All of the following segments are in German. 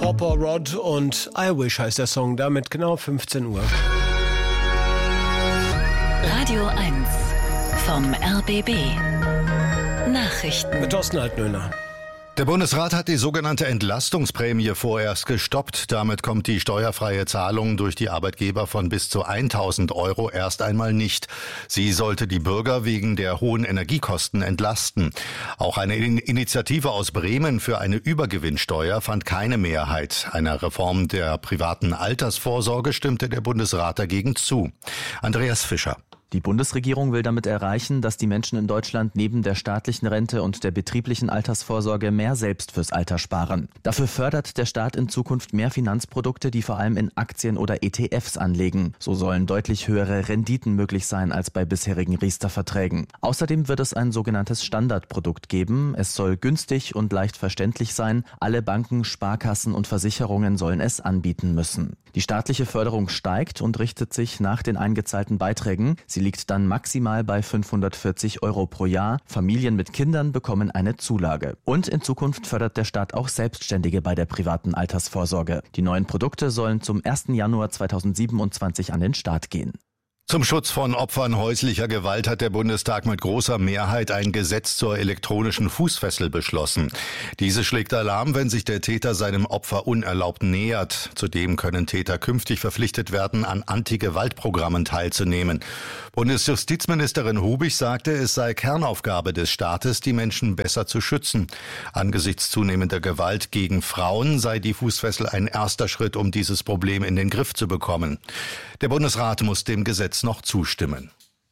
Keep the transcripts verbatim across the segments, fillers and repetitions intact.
Papa Rod und I Wish heißt der Song, damit genau fünfzehn Uhr. Radio eins vom R B B. Nachrichten. Mit Thorsten Altnöhner. Der Bundesrat hat die sogenannte Entlastungsprämie vorerst gestoppt. Damit kommt die steuerfreie Zahlung durch die Arbeitgeber von bis zu tausend Euro erst einmal nicht. Sie sollte die Bürger wegen der hohen Energiekosten entlasten. Auch eine Initiative aus Bremen für eine Übergewinnsteuer fand keine Mehrheit. Einer Reform der privaten Altersvorsorge stimmte der Bundesrat dagegen zu. Andreas Fischer. Die Bundesregierung will damit erreichen, dass die Menschen in Deutschland neben der staatlichen Rente und der betrieblichen Altersvorsorge mehr selbst fürs Alter sparen. Dafür fördert der Staat in Zukunft mehr Finanzprodukte, die vor allem in Aktien oder E T Fs anlegen. So sollen deutlich höhere Renditen möglich sein als bei bisherigen Riester-Verträgen. Außerdem wird es ein sogenanntes Standardprodukt geben. Es soll günstig und leicht verständlich sein. Alle Banken, Sparkassen und Versicherungen sollen es anbieten müssen. Die staatliche Förderung steigt und richtet sich nach den eingezahlten Beiträgen. Sie liegt dann maximal bei fünfhundertvierzig Euro pro Jahr. Familien mit Kindern bekommen eine Zulage. Und in Zukunft fördert der Staat auch Selbstständige bei der privaten Altersvorsorge. Die neuen Produkte sollen zum ersten Januar zweitausendsiebenundzwanzig an den Start gehen. Zum Schutz von Opfern häuslicher Gewalt hat der Bundestag mit großer Mehrheit ein Gesetz zur elektronischen Fußfessel beschlossen. Diese schlägt Alarm, wenn sich der Täter seinem Opfer unerlaubt nähert. Zudem können Täter künftig verpflichtet werden, an Anti-Gewalt-Programmen teilzunehmen. Bundesjustizministerin Hubig sagte, es sei Kernaufgabe des Staates, die Menschen besser zu schützen. Angesichts zunehmender Gewalt gegen Frauen sei die Fußfessel ein erster Schritt, um dieses Problem in den Griff zu bekommen. Der Bundesrat muss dem Gesetz noch zustimmen.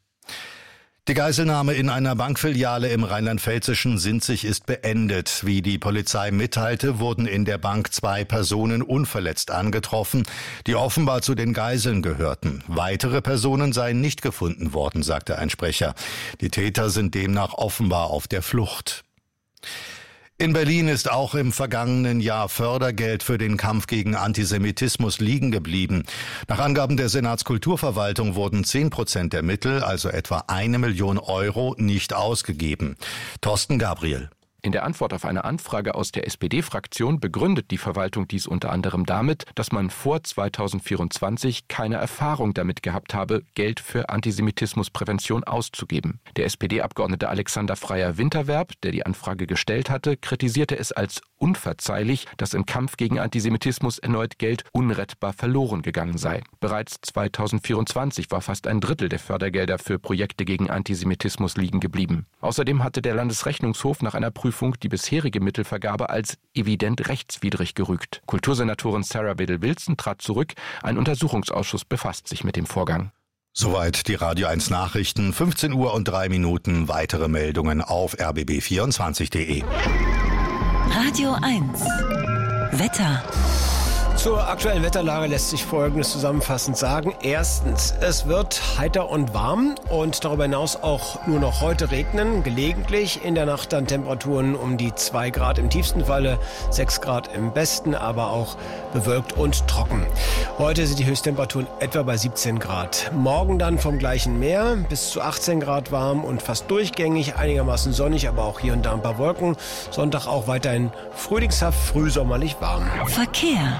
Die Geiselnahme in einer Bankfiliale im rheinland-pfälzischen Sinzig ist beendet. Wie die Polizei mitteilte, wurden in der Bank zwei Personen unverletzt angetroffen, die offenbar zu den Geiseln gehörten. Weitere Personen seien nicht gefunden worden, sagte ein Sprecher. Die Täter sind demnach offenbar auf der Flucht. In Berlin ist auch im vergangenen Jahr Fördergeld für den Kampf gegen Antisemitismus liegen geblieben. Nach Angaben der Senatskulturverwaltung wurden zehn Prozent der Mittel, also etwa eine Million Euro, nicht ausgegeben. Thorsten Gabriel. In der Antwort auf eine Anfrage aus der S P D-Fraktion begründet die Verwaltung dies unter anderem damit, dass man vor zweitausendvierundzwanzig keine Erfahrung damit gehabt habe, Geld für Antisemitismusprävention auszugeben. Der S P D-Abgeordnete Alexander Freyer-Winterwerb, der die Anfrage gestellt hatte, kritisierte es als unverzeihlich, dass im Kampf gegen Antisemitismus erneut Geld unrettbar verloren gegangen sei. Bereits zweitausendvierundzwanzig war fast ein Drittel der Fördergelder für Projekte gegen Antisemitismus liegen geblieben. Außerdem hatte der Landesrechnungshof nach einer Prüfung die bisherige Mittelvergabe als evident rechtswidrig gerügt. Kultursenatorin Sarah Wedel-Wilson trat zurück. Ein Untersuchungsausschuss befasst sich mit dem Vorgang. Soweit die Radio eins Nachrichten. fünfzehn Uhr und drei Minuten. Weitere Meldungen auf r b b vierundzwanzig punkt d e. Radio eins. Wetter. Zur aktuellen Wetterlage lässt sich Folgendes zusammenfassend sagen. Erstens, es wird heiter und warm und darüber hinaus auch nur noch heute regnen. Gelegentlich in der Nacht dann Temperaturen um die zwei Grad im tiefsten Falle, sechs Grad im besten, aber auch bewölkt und trocken. Heute sind die Höchsttemperaturen etwa bei siebzehn Grad. Morgen dann vom gleichen Meer bis zu achtzehn Grad warm und fast durchgängig, einigermaßen sonnig, aber auch hier und da ein paar Wolken. Sonntag auch weiterhin frühlingshaft, frühsommerlich warm. Verkehr.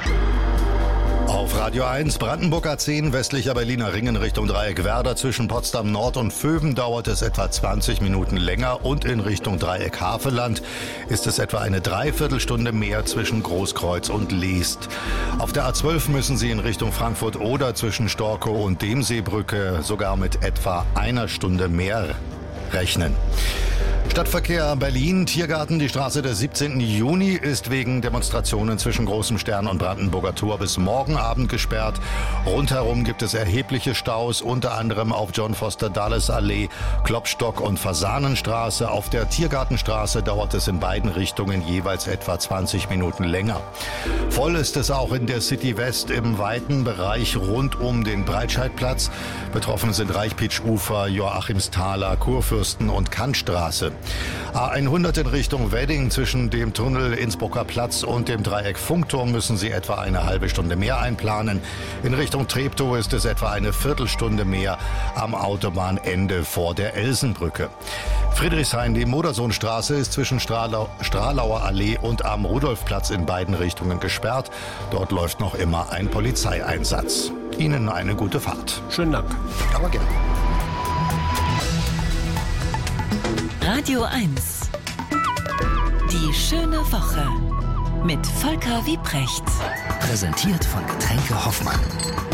Auf Radio eins, Brandenburg A zehn, westlicher Berliner Ringen Richtung Dreieck Werder zwischen Potsdam Nord und Vöwen dauert es etwa zwanzig Minuten länger und in Richtung Dreieck Havelland ist es etwa eine Dreiviertelstunde mehr zwischen Großkreuz und Leest. Auf der A zwölf müssen Sie in Richtung Frankfurt oder zwischen Storkow und Demseebrücke sogar mit etwa einer Stunde mehr rechnen. Stadtverkehr Berlin, Tiergarten, die Straße des siebzehnten Juni ist wegen Demonstrationen zwischen Großem Stern und Brandenburger Tor bis morgen Abend gesperrt. Rundherum gibt es erhebliche Staus, unter anderem auf John Foster Dulles Allee, Klopstock und Fasanenstraße. Auf der Tiergartenstraße dauert es in beiden Richtungen jeweils etwa zwanzig Minuten länger. Voll ist es auch in der City West im weiten Bereich rund um den Breitscheidplatz. Betroffen sind Reichpitsch-Ufer, Joachimsthaler, Kurfürsten und Kantstraße. A hundert in Richtung Wedding zwischen dem Tunnel Innsbrucker Platz und dem Dreieck Funkturm müssen Sie etwa eine halbe Stunde mehr einplanen. In Richtung Treptow ist es etwa eine Viertelstunde mehr am Autobahnende vor der Elsenbrücke. Friedrichshain, die Modersohnstraße ist zwischen Strahlau, Strahlauer Allee und am Rudolfplatz in beiden Richtungen gesperrt. Dort läuft noch immer ein Polizeieinsatz. Ihnen eine gute Fahrt. Schönen Dank. Aber gerne. Radio eins. Die schöne Woche mit Volker Wiebrecht. Präsentiert von Getränke Hoffmann.